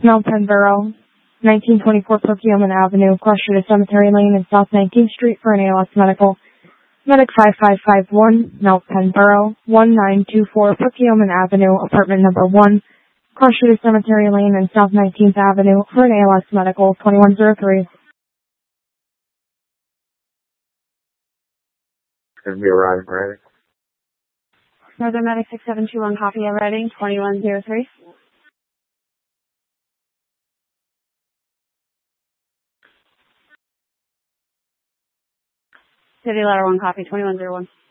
Mount Penborough, 1924 Perkiomen Avenue, Cross-Street Cemetery Lane, and South 19th Street for an ALS Medical. Medic 5551, Mount Penborough, 1924 Perkiomen Avenue, apartment number 1, Cross-Street Cemetery Lane, and South 19th Avenue for an ALS Medical, 2103. Going to be arriving ready. Northern Medic 6721, copy of Reading, 2103. City Letter 1, copy, 2101.